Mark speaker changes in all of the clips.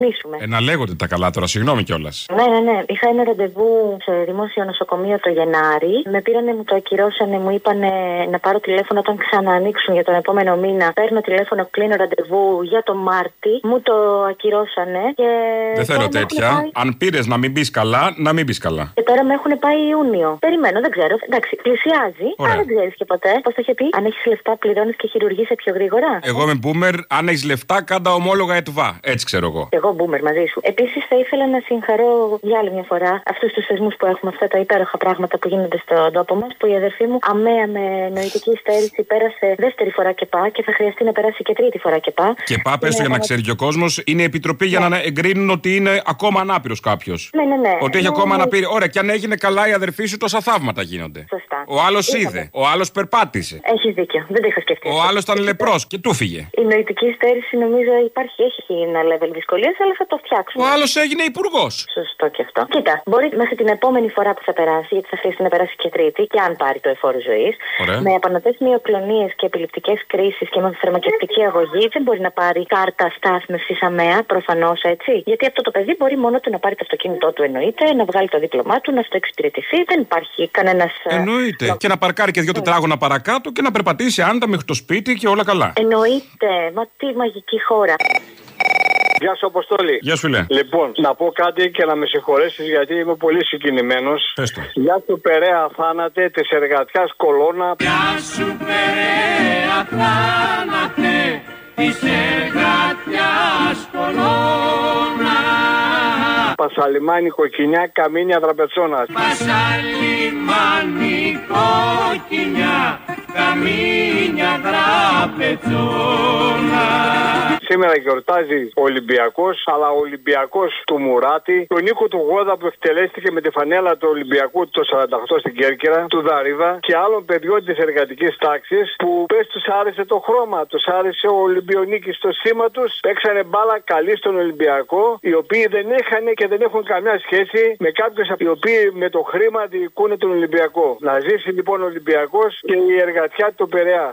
Speaker 1: Να λέγονται τα καλά τώρα, συγγνώμη κιόλας.
Speaker 2: Ναι. Είχα ένα ραντεβού σε δημόσιο νοσοκομείο το Γενάρη. Με πήρανε, μου το ακυρώσανε, μου είπανε να πάρω τηλέφωνο όταν ξαναανοίξουν για τον επόμενο μήνα. Παίρνω τηλέφωνο, κλείνω ραντεβού για τον Μάρτι. Μου το ακυρώσανε και.
Speaker 1: Δεν θέλω τέτοια. Πάει... Αν πήρες να μην μπεις καλά, να μην μπεις καλά.
Speaker 2: Και τώρα με έχουν πάει Ιούνιο. Περιμένω, δεν ξέρω. Εντάξει, πλησιάζει. Αλλά δεν ξέρεις και ποτέ. Πώς το είχε πει. Αν έχεις λεφτά, πληρώνεις και χειρουργείσαι πιο γρήγορα.
Speaker 1: Εγώ είμαι boomer. Αν έχεις λεφτά, κάντα ομόλογα ΕΤΒΑ. Έτσι ξέρω εγώ.
Speaker 2: Εγώ boomer μαζί σου. Επίσης, θα ήθελα να συγχαρώ για άλλη μια φορά αυτούς τους θεσμούς που έχουμε, αυτά τα υπέροχα πράγματα που γίνονται στον τόπο μας. Που η αδερφή μου αμαία με νοητική στέρηση πέρασε δεύτερη φορά ΚΕΠΑ και θα χρειαστεί να περάσει και τρίτη φορά ΚΕΠΑ. ΚΕΠΑ,
Speaker 1: πες το για να ξέρει και ο κόσμος, είναι η επιτροπή για να εγκρίνουν ότι είναι ακόμα ανάπηρος κάποιος.
Speaker 2: Ναι.
Speaker 1: Ότι έχει ακόμα αναπηρία. Ωραία, και αν έγινε καλά η αδερφή σου, τόσα θαύματα γίνονται.
Speaker 2: Σωστά.
Speaker 1: Ο άλλος είδε. Ο άλλος περπάτησε.
Speaker 2: Έχεις δίκιο. Δεν το είχα σκεφτεί.
Speaker 1: Ο άλλος ήταν λεπρός και του φύγε.
Speaker 2: Η νοητική στέρηση νομίζω έχει ένα level δυσκολίας, αλλά θα το φτιάξουμε.
Speaker 1: Ο άλλος έγινε υπουργός.
Speaker 2: Σωστό και αυτό. Κοίτα, μπορεί μέχρι την επόμενη φορά που θα περάσει, γιατί θα χρειαστεί να περάσει και τρίτη, και αν πάρει το εφόρο ζωής, με απανοτές μυοκλονίες και επιληπτικές κρίσεις και με φαρμακευτική αγωγή, δεν μπορεί να πάρει κάρτα στάθμευσης αμαία, προφανώς έτσι. Γιατί αυτό το παιδί μπορεί μόνο του να πάρει το αυτοκίνητό του, εννοείται, να βγάλει το δίπλωμά του, να αυτοεξυπηρετηθεί. Δεν υπάρχει κανένας.
Speaker 1: Εννοείται. Και να παρκάρει και 2 τετράγωνα παρακάτω και να περπατήσει άνετα μέχρι το σπίτι και όλα καλά.
Speaker 2: Εννοείται. Μα τι μαγική χώρα.
Speaker 3: Γεια σου, Αποστόλη.
Speaker 1: Γεια σου, λέει.
Speaker 3: Λοιπόν, να πω κάτι και να με συγχωρέσεις γιατί είμαι πολύ συγκινημένος. Γεια σου, Περαία θάνατε της εργατιάς κολόνα.
Speaker 4: Γεια σου, Περαία θάνατε της εργατιάς κολόνα.
Speaker 3: Πασαλιμάνι κοκκινιά, καμίνια δραπετσόνας.
Speaker 4: Πασαλιμάνι κοκκινιά, καμίνια δραπετσόνα.
Speaker 3: Σήμερα γιορτάζει ο Ολυμπιακός, αλλά ο Ολυμπιακός του Μουράτη, τον Νίκο του Γόδα που εκτελέστηκε με τη φανέλα του Ολυμπιακού το 48 στην Κέρκυρα, του Δαρίδα και άλλων παιδιών της εργατικής τάξης που πες τους άρεσε το χρώμα, τους άρεσε ο Ολυμπιονίκης στο σήμα τους, παίξανε μπάλα καλή στον Ολυμπιακό, οι οποίοι δεν είχαν και δεν έχουν καμιά σχέση με κάποιους οι οποίοι με το χρήμα διοικούν τον Ολυμπιακό. Να ζήσει λοιπόν ο Ολυμπιακός και η εργατιά του Περαία.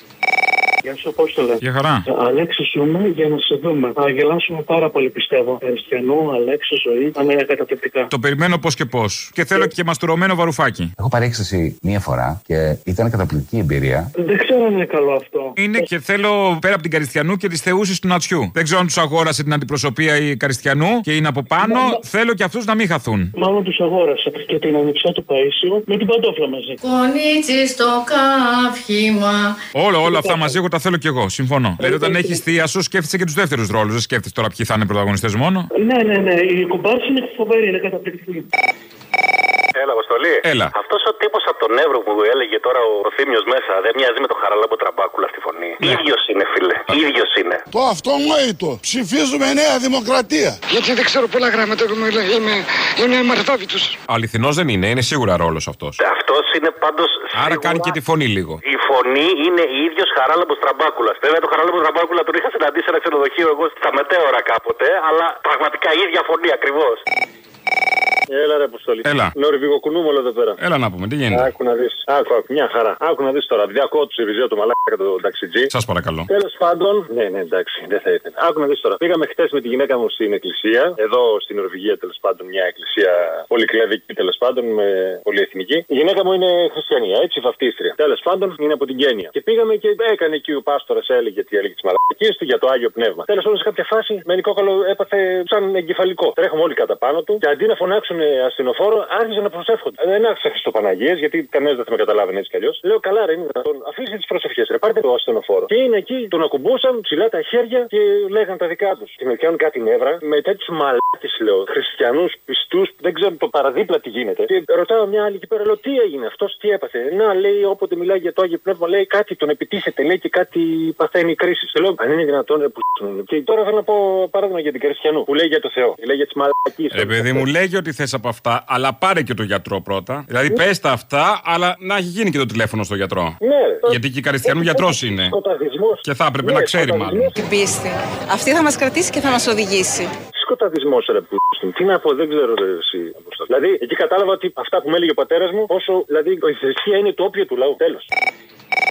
Speaker 5: Γεια σου, Απόστολε.
Speaker 1: Γεια χαρά.
Speaker 5: Αλέξη ζούμε για να σε δούμε. Θα γελάσουμε πάρα πολύ, πιστεύω. Χριστιανό, Αλέξη, ζωή. Θα είναι καταπληκτικά.
Speaker 1: Το περιμένω πώς και πώς. Και θέλω και μαστουρωμένο βαρουφάκι.
Speaker 6: Έχω πάρει έκσταση μία φορά και ήταν καταπληκτική εμπειρία.
Speaker 5: Δεν ξέρω αν είναι καλό αυτό.
Speaker 1: Είναι και θέλω πέρα από την Καριστιανού και τις θεούσες του Νατσιού. Δεν ξέρω αν τους αγόρασε την αντιπροσωπεία η Καριστιανού και είναι από πάνω. Θέλω και αυτούς να μην χαθούν.
Speaker 5: Μάλλον τους αγόρασε και την ανιψιά του Παΐσιου με την παντόφλα μαζί.
Speaker 4: Κονίτσι στο καύχημα.
Speaker 1: Όλα αυτά μαζί εγώ τα θέλω κι εγώ. Συμφωνώ. Δηλαδή όταν έχει θεία σου σκέφτεσαι και τους δεύτερους ρόλους. Δεν σκέφτεσαι τώρα ποιοι θα είναι πρωταγωνιστές μόνο.
Speaker 5: Ναι. Η κουμπάρση είναι φοβερή, είναι καταπληκτική.
Speaker 7: Έλα, Αποστολή.
Speaker 1: Έλα.
Speaker 7: Αυτός ο τύπος από τον Εύρο που έλεγε τώρα ο Θήμιος μέσα δεν μοιάζει με τον Χαραλάμπο Τραμπάκουλα στη φωνή. Ναι. Ίδιος είναι, φίλε. Ίδιος είναι.
Speaker 8: Το αυτονόητο. Ψηφίζουμε Νέα Δημοκρατία.
Speaker 9: Γιατί δεν ξέρω πολλά γράμματα. Είμαι μαρθόβητος.
Speaker 1: Αληθινός δεν είναι. Είναι σίγουρα ρόλος αυτός.
Speaker 7: Αυτός είναι πάντως.
Speaker 1: Άρα κάνει και τη φωνή λίγο.
Speaker 7: Η φωνή είναι ίδιος Χαράλαμπος Τραμπάκουλας. Βέβαια, το Χαράλαμπο Τραμπάκουλα τον είχα συναντήσει σε ένα ξενοδοχείο εγώ στα μετέωρα κάποτε, αλλά πραγματικά η ίδια φωνή ακριβώς.
Speaker 3: Έλα ρε Αποστολή.
Speaker 1: Έλα.
Speaker 3: Νορβηγοκουνούμολο εδώ πέρα.
Speaker 1: Έλα να πούμε, τι γίνεται.
Speaker 3: Άκου να δεις. Άκου, μια χαρά. Άκου να δεις τώρα. Διακόπτω του Σιριζέο το μαλάκα το ταξιτζή.
Speaker 1: Σας παρακαλώ.
Speaker 3: Τέλος πάντων. Ναι, εντάξει, δεν θα ήθελα. Άκου να δεις τώρα. Πήγαμε χτες με τη γυναίκα μου στην εκκλησία. Εδώ στην Νορβηγία τέλος πάντων μια εκκλησία πολυκλαδική τέλος πάντων με πολυεθνική. Η γυναίκα μου είναι χριστιανία, έτσι βαφτίστρια. Τέλος πάντων είναι από την Κένια. Και πήγαμε και έκανε εκεί ο πάστορας έλεγε τι έλεγε τις μαλακίες του για το Άγιο Πνεύμα. Τέλος πάντων σε κάποια φάση με νικόκαλο έπαθε σαν εγκεφαλικό. Τρέχουμε όλοι κατά πάνω του και αντί να φωνάξουν ασθενοφόρο άρχιζαν να προσεύχονται. Δεν άρχισα Χριστοπαναγίες γιατί κανένας δεν θα με καταλάβαινε έτσι κι αλλιώς. Λέω καλά, ρε, είναι δυνατόν. Αφήστε τις προσευχές, ρε, πάρτε το ασθενοφόρο. Και είναι εκεί, τον ακουμπούσαν ψηλά τα χέρια και λέγαν τα δικά τους. Και με πιάνουν κάτι νεύρα με τέτοιους μαλάκες, λέω. Χριστιανούς, πιστούς, δεν ξέρω το παραδίπλα τι γίνεται. Και ρωτάω μια άλλη εκεί πέρα, λέω τι έγινε, αυτός τι έπαθε. Να λέει, όποτε μιλάει για το Άγιο Πνεύμα, λέει κάτι τον επιτίθεται, λέει και κάτι παθαίνει κρίση. Λέω, αν είναι δυνατόν, ρε, που. Και τώρα θέλω να πω παράδειγμα για την Χριστιανού που λέει για το Θεό, λέει για τις μαλακίες.
Speaker 1: Ρε παιδί μου, λέγει ότι θες από αυτά, αλλά πάρε και το γιατρό πρώτα. Δηλαδή, πες τα αυτά, αλλά να έχει γίνει και το τηλέφωνο στο γιατρό.
Speaker 3: Ναι.
Speaker 1: Γιατί και η Καριστιανού γιατρός είναι. Και θα έπρεπε να ξέρει μάλλον.
Speaker 10: Την πίστη. Αυτή θα μας κρατήσει και θα μας οδηγήσει.
Speaker 3: Σκοταδισμός, ρε που. Τι να πω, δεν ξέρω εσύ. Δηλαδή, εκεί κατάλαβα ότι αυτά που με έλεγε ο πατέρας μου, όσο δηλαδή η θρησκεία είναι το όπιο του λαού. Τέλος.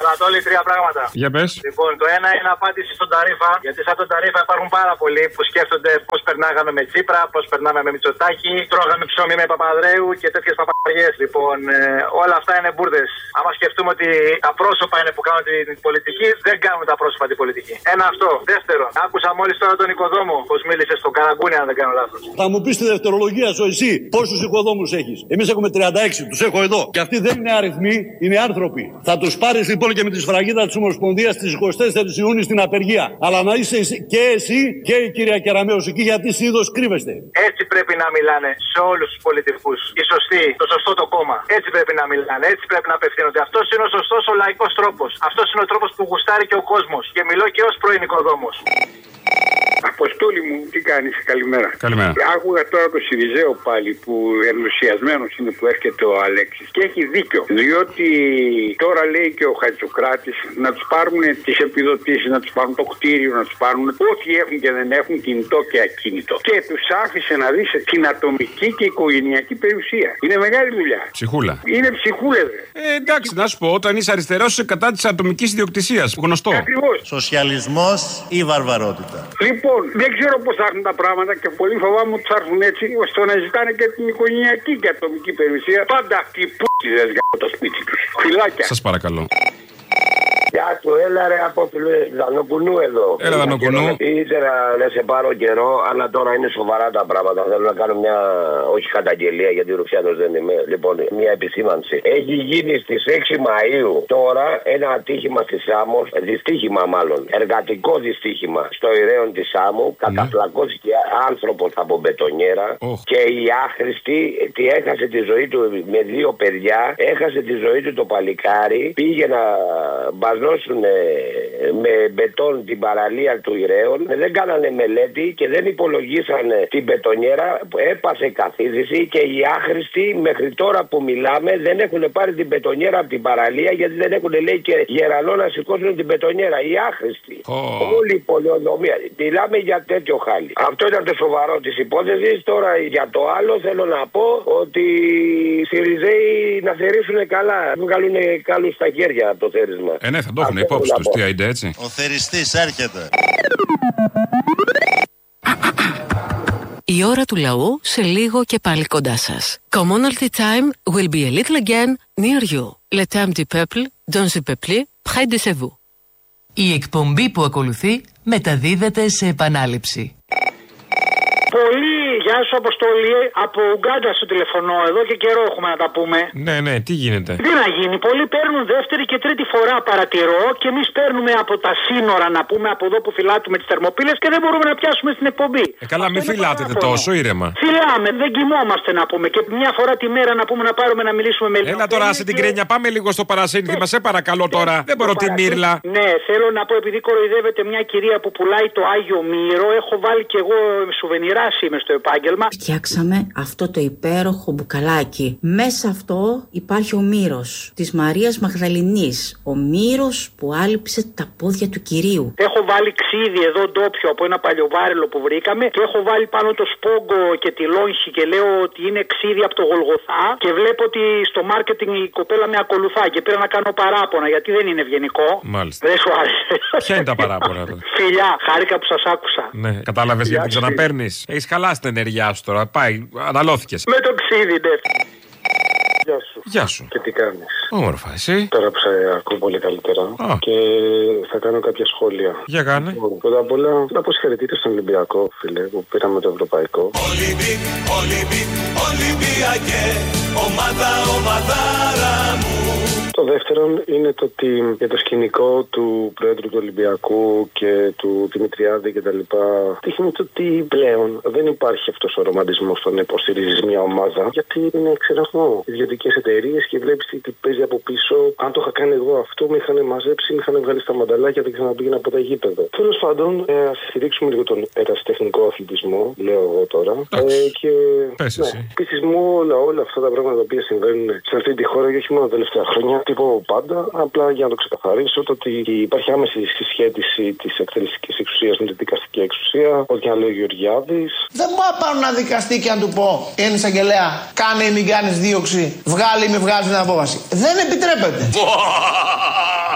Speaker 3: Ανατόλη, τρία πράγματα.
Speaker 1: Για πες.
Speaker 3: Λοιπόν, το ένα είναι απάντηση στον Ταρίφα. Γιατί σαν τον Ταρίφα υπάρχουν πάρα πολλοί που σκέφτονται πώς περνάγαμε με Τσίπρα, πώς περνάμε με Μητσοτάκη, τρώγαμε ψωμί με Παπανδρέου και τέτοιες παπαριές. Λοιπόν, όλα αυτά είναι μπουρδες. Άμα σκεφτούμε ότι τα πρόσωπα είναι που κάνουν την πολιτική, δεν κάνουν τα πρόσωπα την πολιτική. Ένα αυτό. Δεύτερον, άκουσα μόλις τώρα τον οικοδόμο πως μίλησε στον Καραγκούνι, αν δεν κάνω λάθος.
Speaker 11: Θα μου πεις τη δευτερολογία σου εσύ πόσους οικοδόμους έχεις. Εμείς έχουμε 36, τους έχω εδώ. Και αυτοί δεν είναι αριθμοί, είναι άνθρωποι. Θα τους πάρεις λοιπόν και με τη σφραγίδα της Ομοσπονδίας στις 24 Ιούνιου στην απεργία. Αλλά να είσαι και εσύ και η κυρία Κεραμέως εκεί, γιατί συνήθως κρύβεστε.
Speaker 3: Έτσι πρέπει να μιλάνε σε όλους τους πολιτικούς. Οι σωστοί, το σωστό το κόμμα. Έτσι πρέπει να μιλάνε, έτσι πρέπει να απευθύνονται. Αυτός είναι ο σωστός ο λαϊκός τρόπος. Αυτός είναι ο τρόπος που γουστάρει και ο κόσμος. Και μιλώ και ως πρώην οικοδόμος.
Speaker 12: Αποστόλη μου, τι κάνεις, καλημέρα.
Speaker 1: Καλημέρα.
Speaker 12: Άκουγα τώρα το Σιριζέο πάλι που ενθουσιασμένος είναι που έρχεται ο Αλέξης. Και έχει δίκιο. Διότι τώρα λέει και ο Χατζοκράτης να τους πάρουν τις επιδοτήσεις, να τους πάρουν το κτίριο, να τους πάρουν ό,τι έχουν και δεν έχουν, κινητό και ακίνητο. Και τους άφησε να δεις την ατομική και οικογενειακή περιουσία. Είναι μεγάλη δουλειά.
Speaker 1: Ψυχούλα.
Speaker 12: Είναι ψυχούλα,
Speaker 1: εντάξει, να σου πω, όταν είσαι αριστερός είσαι κατά της ατομικής ιδιοκτησίας. Γνωστό.
Speaker 12: Ακριβώς.
Speaker 13: Σοσιαλισμός ή βαρβαρότητα.
Speaker 12: Λοιπόν, δεν ξέρω πώς θα έρθουν τα πράγματα και πολύ φοβάμαι ότι θα έρθουν έτσι ώστε να ζητάνε και την οικογενειακή και ατομική περιουσία. Πάντα αυτοί οι π***ιδες για το σπίτι τους. Φιλάκια.
Speaker 1: Σας παρακαλώ.
Speaker 14: Γεια του, έλα ρε από Δανοκουνού εδώ.
Speaker 1: Έλα Δανοκουνού.
Speaker 14: Ήθελα να σε πάρω καιρό, αλλά τώρα είναι σοβαρά τα πράγματα. Θέλω να κάνω μια, όχι καταγγελία γιατί Ρουφιάνος δεν είμαι. Λοιπόν, μια επισήμανση. Έχει γίνει στις 6 Μαΐου τώρα ένα ατύχημα στη Σάμο, δυστύχημα μάλλον, εργατικό δυστύχημα στο Ηραίον της Σάμου. Καταπλακώθηκε άνθρωπος από μπετονιέρα και η άχρηστη τη έχασε τη ζωή του με 2 παιδιά. Έχασε τη ζωή του το παλικάρι, πήγε να μπαζνώσουν με μπετόν την παραλία του Ηραίων, δεν κάνανε μελέτη και δεν υπολογίσανε την μπετονιέρα, έπασε καθίδρυση και οι άχρηστοι μέχρι τώρα που μιλάμε δεν έχουν πάρει την μπετονιέρα από την παραλία γιατί δεν έχουν λέει και γερανό να σηκώσουν την μπετονιέρα. Οι άχρηστοι. Όλη η πολεοδομία. Μιλάμε για τέτοιο χάλι. Αυτό ήταν το σοβαρό της υπόθεσης. Τώρα για το άλλο θέλω να πω ότι οι Σιριζέοι να θερήσουν καλά. Βγάλουν καλούς στα χέρια από το θέρισμα.
Speaker 1: Ναι, θα το έχουν υπόψη τους, τι άιντε έτσι.
Speaker 13: Ο θεριστής έρχεται.
Speaker 15: Η ώρα του λαού σε λίγο και πάλι κοντά σας. Commonalty time will be a little again near you. Le temps du peuple, dans le peuple, près de vous.
Speaker 16: Η εκπομπή που ακολουθεί μεταδίδεται σε επανάληψη.
Speaker 17: Πολύ, γεια σου Αποστόλη, από Ουγκάντα σου τηλεφωνώ εδώ και καιρό έχουμε να τα πούμε.
Speaker 1: Ναι, τι γίνεται.
Speaker 17: Τι να γίνει, πολλοί παίρνουν δεύτερη και τρίτη φορά παρατηρώ και εμείς παίρνουμε από τα σύνορα να πούμε από εδώ που φυλάτουμε τις θερμοπύλες και δεν μπορούμε να πιάσουμε στην εκπομπή.
Speaker 1: Καλά, μην φυλάτετε τόσο, ήρεμα.
Speaker 17: Φυλάμε, δεν κοιμόμαστε να πούμε και μια φορά τη μέρα να πούμε να πάρουμε να μιλήσουμε με
Speaker 1: Έλα τώρα, σε την κρίνια, πάμε λίγο στο παρασύνθημα, σε παρακαλώ τώρα. Δεν μπορώ τη μύρλα.
Speaker 17: Ναι, θέλω να πω επειδή κοροϊδεύεται μια κυρία που πουλάει το Άγιο Μύρο, έχω βάλει κι εγώ σουβενιρά είμαι στο επάγγελμα.
Speaker 18: Φτιάξαμε αυτό το υπέροχο μπουκαλάκι. Μέσα αυτό υπάρχει ο Μύρος της Μαρίας Μαγδαληνής. Ο Μύρος που άλυψε τα πόδια του Κυρίου.
Speaker 17: Έχω βάλει ξύδι εδώ ντόπιο από ένα παλιοβάρελο που βρήκαμε και έχω βάλει πάνω το σπόγκο και τη λόγχη και λέω ότι είναι ξύδι από το Γολγοθά και βλέπω ότι στο μάρκετινγκ η κοπέλα με ακολουθά και πήρα να κάνω παράπονα γιατί δεν είναι ευγενικό.
Speaker 1: Μάλιστα.
Speaker 17: Δεν σου άρεσε.
Speaker 1: Ποια είναι τα παράπονα τώρα.
Speaker 17: Φιλιά, χάρηκα που σας άκουσα.
Speaker 1: Ναι, κατάλαβες γιατί ξαναπαίρνεις. Έχεις χαλάσει την ενέργειά σου τώρα. Πάει, αναλώθηκες.
Speaker 17: Με το ξύδι, ναι.
Speaker 3: Γεια σου.
Speaker 1: Γεια σου.
Speaker 3: Και τι κάνεις?
Speaker 1: Όμορφα, εσύ.
Speaker 3: Τώρα που σε ακούω πολύ καλύτερα. Και θα κάνω κάποια σχόλια.
Speaker 1: Για κάνε.
Speaker 3: Πρώτα απ' όλα, να πω συγχαρητήρια στον Ολυμπιακό, φίλε, που πήραμε το ευρωπαϊκό.
Speaker 4: Ολυμπιακέ, ομαδάρα μου.
Speaker 3: Το δεύτερο είναι το ότι για το σκηνικό του Πρόεδρου του Ολυμπιακού και του Δημητριάδη κτλ. Δείχνει ότι πλέον δεν υπάρχει αυτός ο ρομαντισμός στο να υποστηρίζεις μια ομάδα, γιατί είναι, ξέρω εγώ, ιδιωτικές εταιρείες και βλέπεις τι παίζει από πίσω. Αν το είχα κάνει εγώ αυτό, με είχαν μαζέψει, με είχαν βγάλει στα μανταλάκια, δεν ξαναπήγαινα από τα γήπεδα. Τέλος πάντων, ας στηρίξουμε λίγο τον ερασιτεχνικό αθλητισμό, λέω εγώ τώρα. Και επίσης μου όλα αυτά τα πράγματα τα οποία συμβαίνουν σε αυτή τη χώρα και όχι μόνο τα τελευταία χρόνια. Τι πω πάντα, απλά για να το ξεκαθαρίσω, το ότι υπάρχει άμεση συσχέτιση της εκτελεστικής εξουσίας με τη δικαστική εξουσία, ό,τι αν λέει ο Γεωργιάδης.
Speaker 19: Δεν μπορώ να πάρω ένα δικαστή και να του πω, είναι εισαγγελέα, κάνε ή μην κάνεις δίωξη, βγάλει ή μη βγάζει την απόφαση. Δεν επιτρέπεται.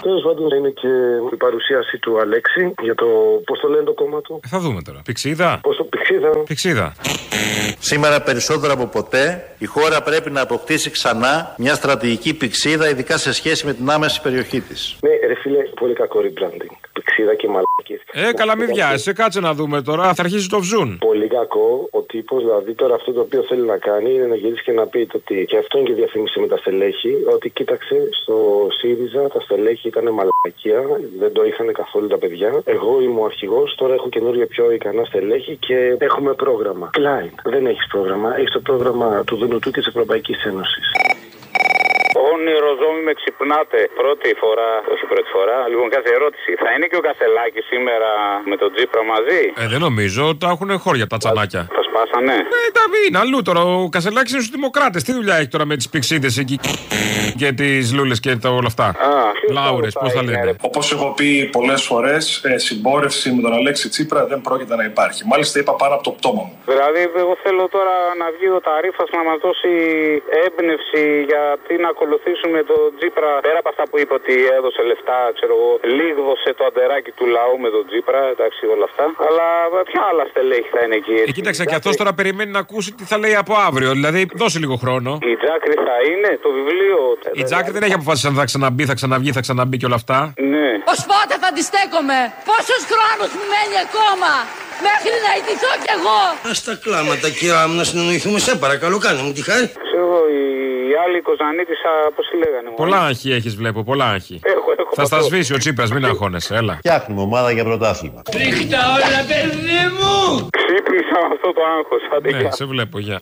Speaker 20: Τέλος πάντων, είναι και η παρουσίαση του Αλέξη για το. Πώς το λένε το κόμμα του.
Speaker 1: Θα δούμε τώρα. Πηξίδα.
Speaker 20: Πόσο πηξίδα.
Speaker 1: Πηξίδα.
Speaker 13: Σήμερα περισσότερο από ποτέ η χώρα πρέπει να αποκτήσει ξανά μια στρατηγική πηξίδα, ειδικά σε σχέση με την άμεση περιοχή της.
Speaker 20: Ναι, ρε φίλε, πολύ κακό rebranding. Πηξίδα και μαλακίες.
Speaker 1: Καλά, μην βιάζεσαι, κάτσε να δούμε τώρα. Θα αρχίσει το βζούν.
Speaker 20: Πολύ κακό ο τύπος, δηλαδή τώρα αυτό το οποίο θέλει να κάνει είναι να γυρίσει και να πει ότι. Και αυτό είναι και διαφήμιση με τα στελέχη. Ότι κοίταξε στο ΣΥΡΙΖΑ τα στελέχη ήταν μαλακία. Δεν το είχαν καθόλου τα παιδιά. Εγώ είμαι ο αρχηγός, τώρα έχω καινούργια πιο ικανά στελέχη και έχουμε πρόγραμμα. Κλάιν, δεν έχεις πρόγραμμα. Έχεις το πρόγραμμα του Δουνουτού και της Ευρωπαϊκής Ένωσης.
Speaker 21: Όνειρο ζώμη με ξυπνάτε. Πρώτη φορά, όχι πρώτη φορά. Λοιπόν, κάθε ερώτηση. Θα είναι και ο Κασελάκης σήμερα με τον Τζίπρα μαζί?
Speaker 1: Δεν νομίζω. Τα έχουν χώρια τα τσανάκια.
Speaker 21: Τα σπάσανε.
Speaker 1: Τα είναι αλλού τώρα. Ο Κασελάκης είναι στους Δημοκράτες. Τι δουλειά έχει τώρα με τις πηξίδες εκεί και τις λούλες και όλα αυτά. Λάουρες, πώς θα λένε.
Speaker 22: Όπως έχω πει πολλές φορές, συμπόρευση με τον Αλέξη Τσίπρα δεν πρόκειται να υπάρχει. Μάλιστα είπα πάνω από το πτώμα μου.
Speaker 21: Δηλαδή, εγώ θέλω τώρα να βγει ο Ταρίφας να μας δώσει έμπνευση γιατί να ακολουθήσουμε τον Τσίπρα. Πέρα από αυτά που είπε ότι έδωσε λεφτά, ξέρω εγώ, λίγδωσε το αντεράκι του λαού με τον Τσίπρα, εντάξει, όλα αυτά. Αλλά ποια άλλα στελέχη θα είναι εκεί?
Speaker 1: Κοίταξε, και αυτός τώρα περιμένει να ακούσει τι θα λέει από αύριο. Δηλαδή, δώσε λίγο χρόνο.
Speaker 21: Η Τζάκρη θα είναι το βιβλίο.
Speaker 1: Η Τζάκρη δεν έχει αποφασίσει αν θα ξαναμπεί, θα ξαναβγεί, θα ξαναμπεί και όλα αυτά.
Speaker 21: Ναι.
Speaker 23: Ως πότε θα αντιστέκομαι? Πόσος χρόνος μου μένει ακόμα μέχρι να ητηθώ κι εγώ?
Speaker 24: Ας τα κλάματα, κυρία μου, να συνεννοηθούμε, σε παρακαλώ, κάνε μου τη χάρη.
Speaker 21: Ξέρω η άλλη Κοζανίτης, πώς τη λέγανε.
Speaker 1: Πολλά άγχη έχεις, βλέπω, πολλά άγχη. Θα στα σβήσει ο Τσίπρας, μην αγχώνεσαι, έλα.
Speaker 13: Φτιάχνουμε ομάδα για πρωτάθλημα.
Speaker 23: Ρίχτα όλα, παιδί μου!
Speaker 21: Ξύπνησα με αυτό το άγχος,
Speaker 1: ναι, σε βλέπω, γεια.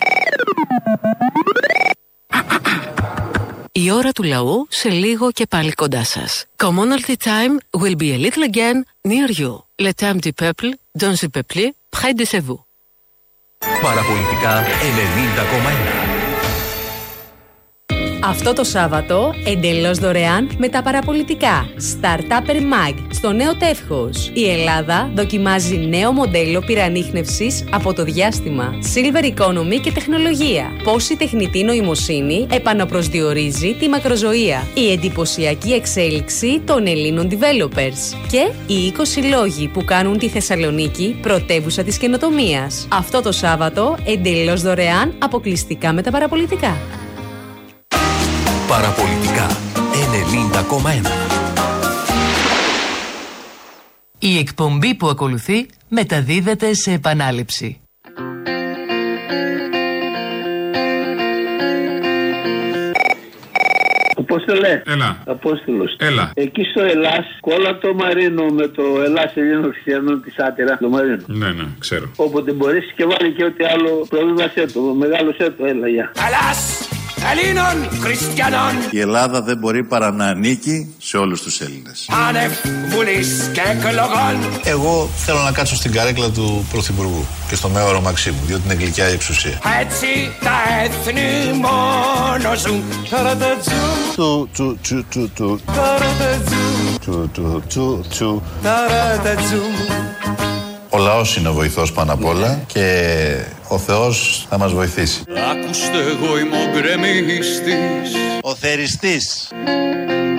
Speaker 15: Η ώρα του λαού σε λίγο και πάλι κοντά σας. Commonalty time will be a little again near you. Le temps du peuple, dans le peuple, près de vous.
Speaker 25: Παραπολιτικά 90,1.
Speaker 26: Αυτό το Σάββατο, εντελώς δωρεάν με τα παραπολιτικά. Startupper Mag, στο νέο τεύχος. Η Ελλάδα δοκιμάζει νέο μοντέλο πυρανίχνευσης από το διάστημα. Silver Economy και τεχνολογία. Πώς η τεχνητή νοημοσύνη επαναπροσδιορίζει τη μακροζωία. Η εντυπωσιακή εξέλιξη των Ελλήνων developers. Και οι 20 λόγοι που κάνουν τη Θεσσαλονίκη πρωτεύουσα της καινοτομίας. Αυτό το Σάββατο, εντελώς δωρεάν, αποκλειστικά με τα παραπολιτικά.
Speaker 25: Παραπολιτικά 90,1.
Speaker 16: Η εκπομπή που ακολουθεί μεταδίδεται σε επανάληψη.
Speaker 5: Απόστολε.
Speaker 1: Έλα.
Speaker 5: Απόστολος.
Speaker 1: Έλα.
Speaker 5: Εκεί στο Ελλάς, κόλλα το Μαρίνο με το Ελλάς Ελλήνων Χριστιανών της Άτερα. Το Μαρίνο.
Speaker 1: Ναι, ξέρω.
Speaker 5: Όποτε μπορέσει και βάλει και ό,τι άλλο πρόβλημασέ το. Μεγάλωσέ το, έλα, γεια.
Speaker 4: Ελλάς Ελλήνων Χριστιανών.
Speaker 13: Η Ελλάδα δεν μπορεί παρά να ανήκει σε όλους τους Έλληνες.
Speaker 4: Άνευ βουλής και εκλογών.
Speaker 27: Εγώ θέλω να κάτσω στην καρέκλα του Πρωθυπουργού και στο Μέωρο Μαξίμου, διότι είναι γλυκιά η εξουσία.
Speaker 4: Έτσι τα έθνη μόνο ζουν.
Speaker 27: Ο λαός είναι ο βοηθός πάνω απ' όλα και ο Θεός θα μας βοηθήσει.
Speaker 28: Άκουστε, εγώ είμαι ο γκρεμίστης,
Speaker 13: ο θεριστής.